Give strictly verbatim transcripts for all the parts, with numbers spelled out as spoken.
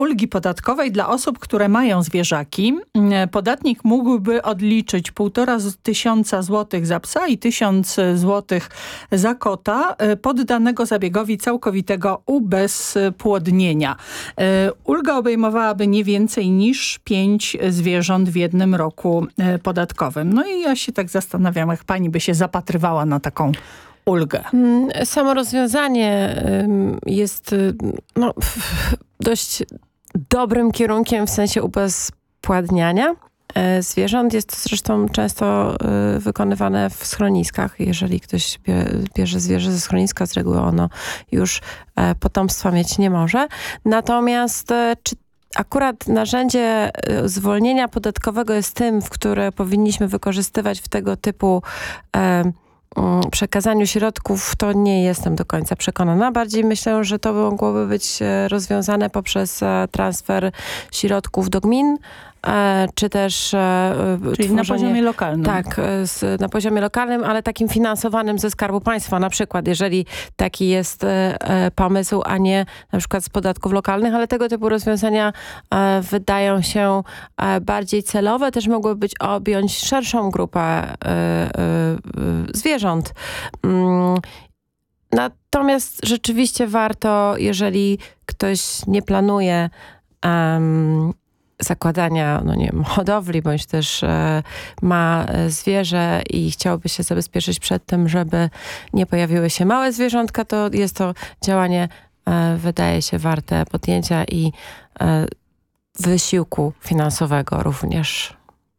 ulgi podatkowej dla osób, które mają zwierzaki. Podatnik mógłby odliczyć półtora tysiąca złotych za psa i tysiąc złotych za kota poddanego zabiegowi całkowitego ubezpłodnienia. Ulga obejmowałaby nie więcej niż pięć zwierząt w jednym roku podatkowym. No i ja się tak zastanawiam, jak pani by się zapatrywała na taką ulgę. Samo rozwiązanie jest no, dość dobrym kierunkiem w sensie ubezpładniania zwierząt. Jest to zresztą często wykonywane w schroniskach. Jeżeli ktoś bierze zwierzę ze schroniska, z reguły ono już potomstwa mieć nie może. Natomiast czy akurat narzędzie zwolnienia podatkowego jest tym, w które powinniśmy wykorzystywać w tego typu przekazaniu środków, to nie jestem do końca przekonana. Bardziej myślę, że to mogłoby być rozwiązane poprzez transfer środków do gmin, czy też Czyli tworzenie, na poziomie lokalnym. Tak, z, na poziomie lokalnym, ale takim finansowanym ze Skarbu Państwa na przykład, jeżeli taki jest pomysł, a nie na przykład z podatków lokalnych, ale tego typu rozwiązania wydają się bardziej celowe, też mogłyby być objąć szerszą grupę zwierząt. Natomiast rzeczywiście warto, jeżeli ktoś nie planuje um, zakładania, no nie wiem, hodowli, bądź też e, ma zwierzę i chciałby się zabezpieczyć przed tym, żeby nie pojawiły się małe zwierzątka, to jest to działanie, e, wydaje się, warte podjęcia i e, wysiłku finansowego również.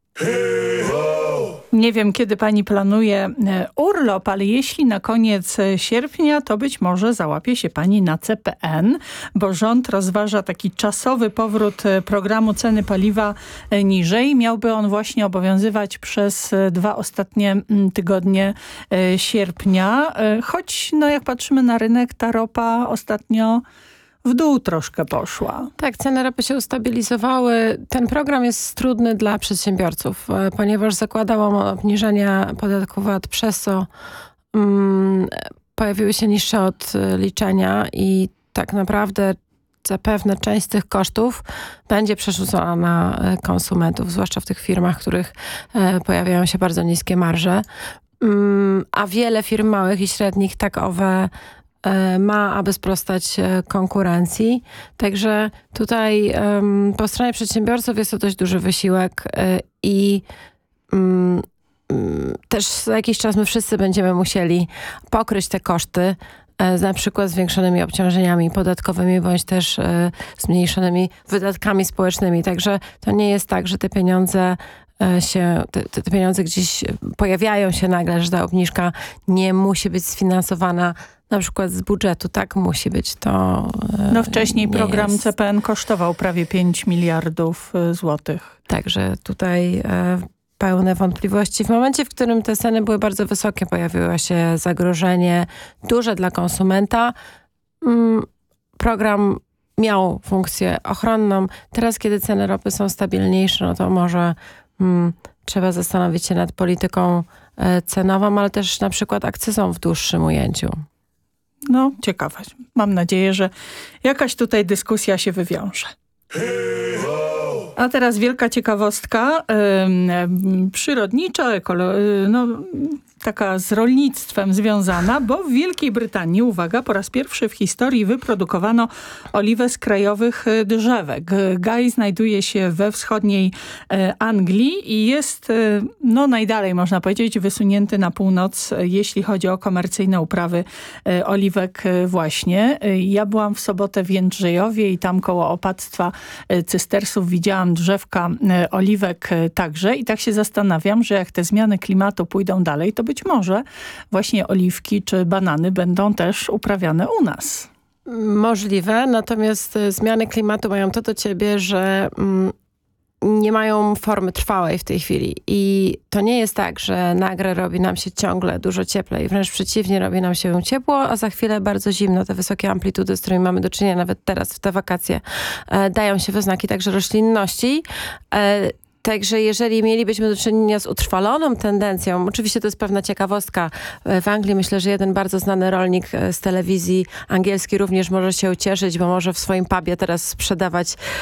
Nie wiem, kiedy pani planuje urlop, ale jeśli na koniec sierpnia, to być może załapie się pani na C P N, bo rząd rozważa taki czasowy powrót programu ceny paliwa niżej. Miałby on właśnie obowiązywać przez dwa ostatnie tygodnie sierpnia, choć no jak patrzymy na rynek, ta ropa ostatnio w dół troszkę poszła. Tak, ceny ropy się ustabilizowały. Ten program jest trudny dla przedsiębiorców, ponieważ zakładał on obniżenia podatku V A T, przez co um, pojawiły się niższe odliczenia i tak naprawdę zapewne część z tych kosztów będzie przerzucona na konsumentów, zwłaszcza w tych firmach, w których e, pojawiają się bardzo niskie marże. Um, a wiele firm małych i średnich tak owe ma, aby sprostać konkurencji. Także tutaj um, po stronie przedsiębiorców jest to dość duży wysiłek y, i um, um, też za jakiś czas my wszyscy będziemy musieli pokryć te koszty, y, na przykład zwiększonymi obciążeniami podatkowymi, bądź też y, zmniejszonymi wydatkami społecznymi. Także to nie jest tak, że te pieniądze się, te, te pieniądze gdzieś pojawiają się nagle, że ta obniżka nie musi być sfinansowana na przykład z budżetu. Tak musi być. To No wcześniej program jest. C P N kosztował prawie pięć miliardów złotych. Także tutaj e, pełne wątpliwości. W momencie, w którym te ceny były bardzo wysokie, pojawiło się zagrożenie duże dla konsumenta. Mm, program miał funkcję ochronną. Teraz, kiedy ceny ropy są stabilniejsze, no to może Hmm, trzeba zastanowić się nad polityką e, cenową, ale też na przykład akcyzą w dłuższym ujęciu. No, ciekawe. Mam nadzieję, że jakaś tutaj dyskusja się wywiąże. A teraz wielka ciekawostka yy, przyrodnicza, ekolo- yy, no, taka z rolnictwem związana, bo w Wielkiej Brytanii, uwaga, po raz pierwszy w historii wyprodukowano oliwę z krajowych drzewek. Gaj znajduje się we wschodniej Anglii i jest no najdalej, można powiedzieć, wysunięty na północ, jeśli chodzi o komercyjne uprawy oliwek właśnie. Ja byłam w sobotę w Jędrzejowie i tam koło opactwa cystersów widziałam drzewka oliwek także i tak się zastanawiam, że jak te zmiany klimatu pójdą dalej, to być może właśnie oliwki czy banany będą też uprawiane u nas. Możliwe, natomiast zmiany klimatu mają to do ciebie, że mm, nie mają formy trwałej w tej chwili. I to nie jest tak, że nagle robi nam się ciągle dużo cieplej. Wręcz przeciwnie, robi nam się ciepło, a za chwilę bardzo zimno. Te wysokie amplitudy, z którymi mamy do czynienia nawet teraz w te wakacje, e, dają się we znaki także roślinności. E, Także jeżeli mielibyśmy do czynienia z utrwaloną tendencją, oczywiście to jest pewna ciekawostka, w Anglii myślę, że jeden bardzo znany rolnik z telewizji angielskiej również może się cieszyć, bo może w swoim pubie teraz sprzedawać